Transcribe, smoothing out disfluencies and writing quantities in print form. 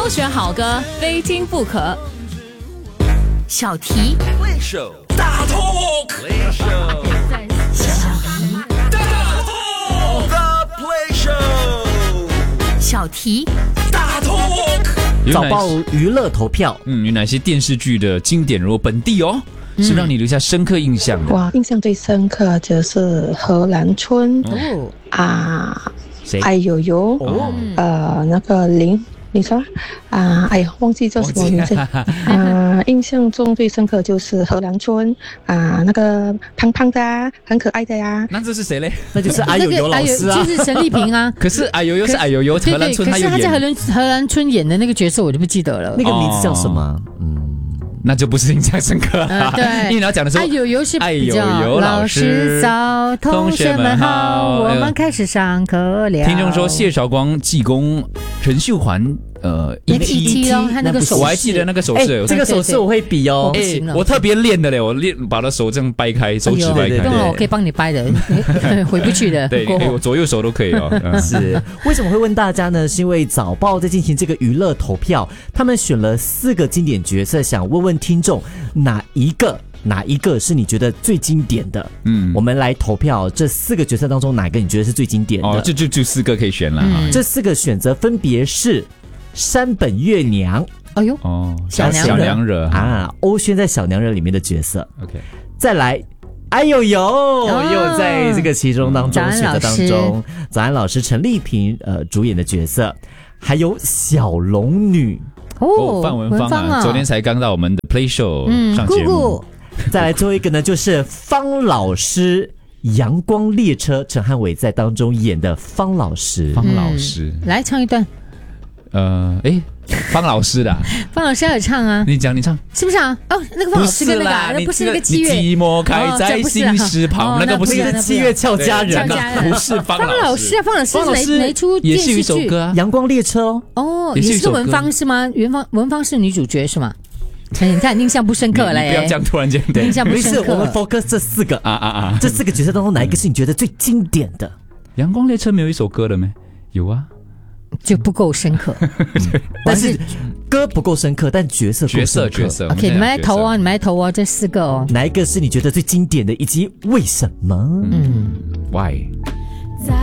都选好歌，非听不可。小题， 大 talk， 小题， 大 talk。 早报娱乐投票， 有哪些电视剧的经典人物本地是让你留下深刻印象的？ 哇，印象最深刻就是荷兰村谁？ 爱友友那个你说哎呀，忘记叫什么名字印象中最深刻就是荷兰村那个胖胖的很可爱的呀。 那这是谁嘞？ 那就是爱友友老师啊， 就是陈丽萍啊。 可是爱友友是爱友友，荷兰村他有演。 可是他在荷兰村演的那个角色我就不记得了。 那个名字叫什么？ 那就不是印象深刻对， 因为你要讲的是爱友友是爱友友老师早，同学们好，我们开始上课了。 听众说谢韶光济公陈秀环 ET 咯，他那个手势我还记得那个手势， 这个手势我会比哦。 我特别练的嘞，我练把我的手这样掰开，手指掰开。 不用，我可以帮你掰的，回不去的。 对，我左右手都可以哦。 是为什么会问大家呢？是因为早报在进行这个娱乐投票，他们选了4个经典角色，想问问听众哪一个是你觉得最经典的？我们来投票，这4个角色当中哪个你觉得是最经典的？ 就4个可以选了。 这4个选择分别是山本月娘， 小娘惹欧萱在小娘惹里面的角色。 OK， 再来爱友友又在这个其中当中选择当中，早安老师陈丽萍主演的角色，还有小龙女范文芳昨天才刚到我们的 Play Show 上节目。 再来最后一个呢，就是方老师，阳光列车陈汉伟在当中演的方老师。 来唱一段。 方老师的方老师还有唱啊， 你唱是不是啊？那个方老师跟那个不是那个七月寂寞开在心事旁，那个不是七月俏佳人不是方老师。 方老师哪出电视剧？ 也是一首歌啊， 阳光列车也是文芳是吗？文芳是女主角是吗？你看印象不深刻了耶！ 不要这样突然间， 印象不深刻。 没事，我们 focus 这4个这4个角色当中哪一个是你觉得最经典的？ 阳光列车没有一首歌的没？有啊。 就不够深刻， 但是歌不够深刻，但角色够深刻。 OK， 你们来投啊，这4个哪一个是你觉得最经典的，以及为什么？ Why？